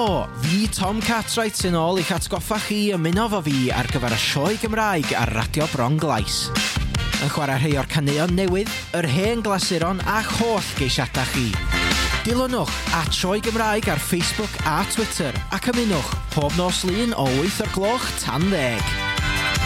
Helo, fi Tom Cartwright sy'n ôl i'ch atgoffa chi ymuno fo fi ar gyfer y sioe Gymraeg ar Radio Bronglais. Yn chwarae rhai o'r caneuon newydd, yr hen glasuron a'ch holl geisiadau chi. Dilynwch @sioe Gymraeg ar Facebook a Twitter ac ymunwch pob nos lun o 8 o'r gloch tan 10.